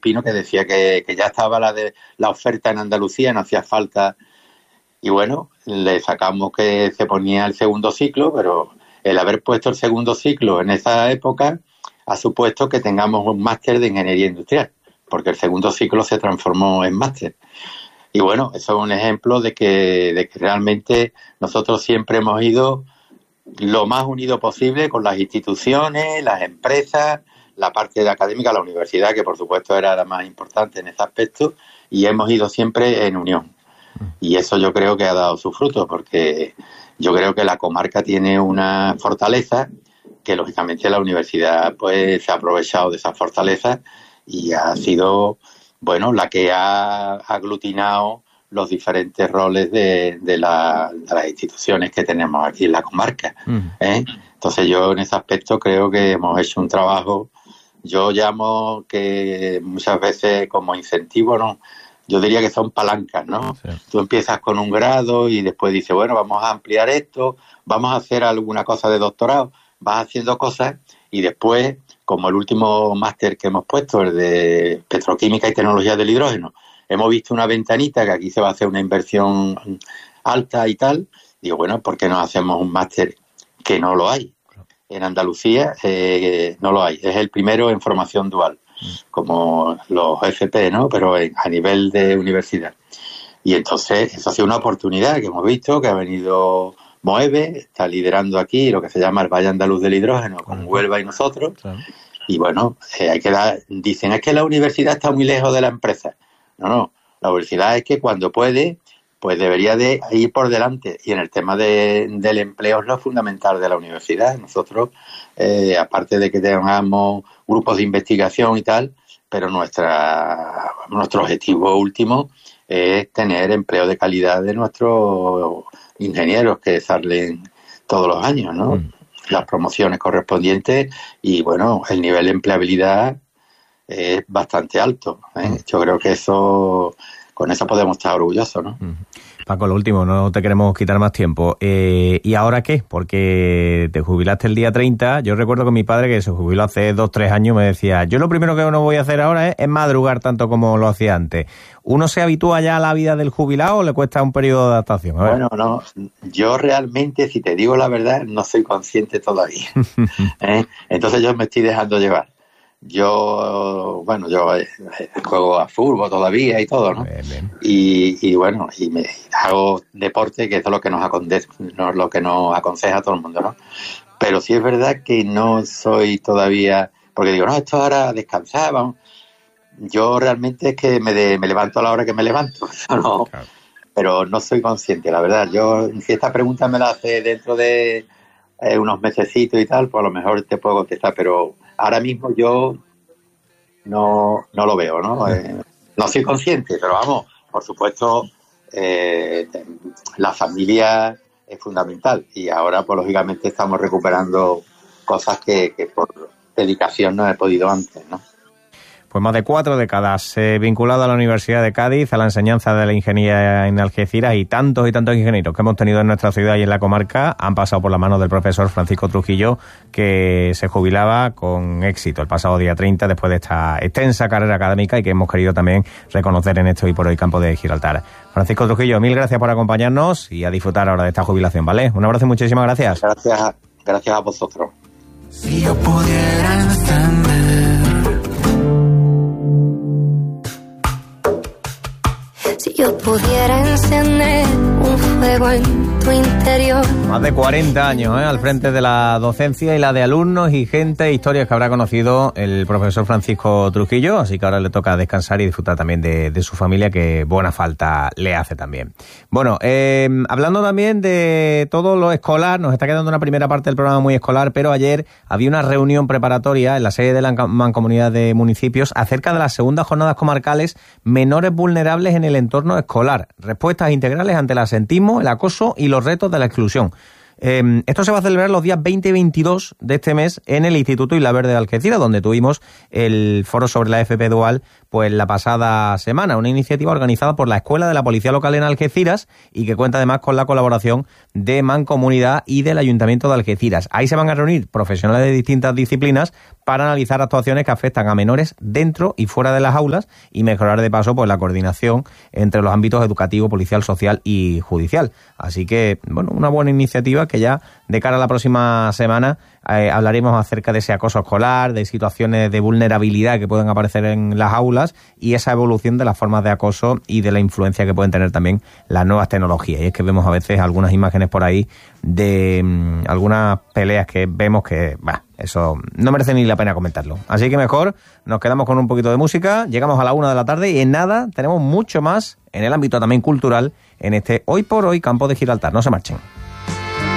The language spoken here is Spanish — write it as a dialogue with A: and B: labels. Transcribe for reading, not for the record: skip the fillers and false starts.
A: Espino, que decía que ya estaba la oferta en Andalucía, no hacía falta. Y bueno, le sacamos que se ponía el segundo ciclo, pero el haber puesto el segundo ciclo en esa época ha supuesto que tengamos un máster de ingeniería industrial, porque el segundo ciclo se transformó en máster. Y bueno, eso es un ejemplo de que realmente nosotros siempre hemos ido lo más unido posible con las instituciones, las empresas, la parte de académica, la universidad, que por supuesto era la más importante en ese aspecto, y hemos ido siempre en unión. Y eso yo creo que ha dado sus frutos, porque yo creo que la comarca tiene una fortaleza que lógicamente la universidad pues se ha aprovechado de esa fortaleza y ha sido, bueno, la que ha aglutinado los diferentes roles de las instituciones que tenemos aquí en la comarca. Entonces yo en ese aspecto creo que hemos hecho un trabajo, yo llamo que muchas veces como incentivo, ¿no? Yo diría que son palancas, ¿no? Sí. Tú empiezas con un grado y después dices, bueno, vamos a ampliar esto, vamos a hacer alguna cosa de doctorado, vas haciendo cosas y después, como el último máster que hemos puesto, el de Petroquímica y Tecnología del Hidrógeno, hemos visto una ventanita que aquí se va a hacer una inversión alta y tal. Digo, bueno, ¿por qué no hacemos un máster que no lo hay? En Andalucía no lo hay. Es el primero en formación dual, como los FP, ¿no? Pero a nivel de universidad. Y entonces, eso ha sido una oportunidad que hemos visto, que ha venido Moeve, está liderando aquí lo que se llama el Valle Andaluz del Hidrógeno, con Huelva y nosotros. Y bueno, dicen, es que la universidad está muy lejos de la empresa. No, la universidad es que cuando puede, pues debería de ir por delante. Y en el tema del empleo es lo fundamental de la universidad. Nosotros, aparte de que tengamos grupos de investigación y tal, pero nuestro objetivo último es tener empleo de calidad de nuestros ingenieros que salen todos los años, ¿no? Las promociones correspondientes y, bueno, el nivel de empleabilidad es bastante alto, ¿eh? Yo creo que con eso podemos estar orgullosos, ¿no?
B: Paco, lo último, no te queremos quitar más tiempo. ¿Y ahora qué? Porque te jubilaste el día 30. Yo recuerdo que mi padre, que se jubiló hace 2-3 años, me decía, yo lo primero que no voy a hacer ahora es madrugar tanto como lo hacía antes. ¿Uno se habitúa ya a la vida del jubilado o le cuesta un periodo de adaptación?
A: Bueno, no, yo realmente, si te digo la verdad, no soy consciente todavía. Entonces yo me estoy dejando llevar. Yo juego a fútbol todavía y todo, ¿no? Bien. Y bueno, y me hago deporte, que eso es lo que nos aconseja a todo el mundo, ¿no? Pero sí es verdad que no soy todavía, porque digo, no, esto ahora descansar, vamos. Yo realmente es que me levanto a la hora que me levanto, ¿no? Claro. Pero no soy consciente, la verdad. Yo, si esta pregunta me la hace dentro de unos mesecitos y tal, pues a lo mejor te puedo contestar, pero ahora mismo yo no lo veo, ¿no? No soy consciente, pero vamos, por supuesto, la familia es fundamental y ahora, pues lógicamente, estamos recuperando cosas que por dedicación no he podido antes, ¿no?
B: Pues más de 4 décadas vinculado a la Universidad de Cádiz, a la enseñanza de la ingeniería en Algeciras, y tantos ingenieros que hemos tenido en nuestra ciudad y en la comarca han pasado por las manos del profesor Francisco Trujillo, que se jubilaba con éxito el pasado día 30 después de esta extensa carrera académica y que hemos querido también reconocer en este Hoy por Hoy Campo de Gibraltar. Francisco Trujillo, mil gracias por acompañarnos y a disfrutar ahora de esta jubilación, ¿vale? Un abrazo y muchísimas gracias.
A: Gracias a vosotros.
C: Si yo pudiera encender Si yo pudiera encender un fuego en tu interior.
B: Más de 40 años al frente de la docencia y la de alumnos y gente, historias que habrá conocido el profesor Francisco Trujillo, así que ahora le toca descansar y disfrutar también de su familia, que buena falta le hace también. Bueno, hablando también de todo lo escolar, nos está quedando una primera parte del programa muy escolar, pero ayer había una reunión preparatoria en la sede de la Mancomunidad de Municipios acerca de las segundas jornadas comarcales Menores Vulnerables en el Entorno Escolar, respuestas integrales ante el absentismo, el acoso y los retos de la exclusión. Esto se va a celebrar los días 20 y 22 de este mes en el Instituto Isla Verde de Algeciras, donde tuvimos el foro sobre la FP Dual pues la pasada semana, una iniciativa organizada por la Escuela de la Policía Local en Algeciras y que cuenta además con la colaboración de Mancomunidad y del Ayuntamiento de Algeciras. Ahí se van a reunir profesionales de distintas disciplinas para analizar actuaciones que afectan a menores dentro y fuera de las aulas y mejorar de paso pues la coordinación entre los ámbitos educativo, policial, social y judicial. Así que, bueno, una buena iniciativa que ya de cara a la próxima semana hablaremos acerca de ese acoso escolar, de situaciones de vulnerabilidad que pueden aparecer en las aulas y esa evolución de las formas de acoso y de la influencia que pueden tener también las nuevas tecnologías. Y es que vemos a veces algunas imágenes por ahí de algunas peleas que vemos que, eso no merece ni la pena comentarlo. Así que mejor nos quedamos con un poquito de música, llegamos a la 1 de la tarde y en nada tenemos mucho más en el ámbito también cultural en este Hoy por Hoy Campo de Gibraltar. No se marchen.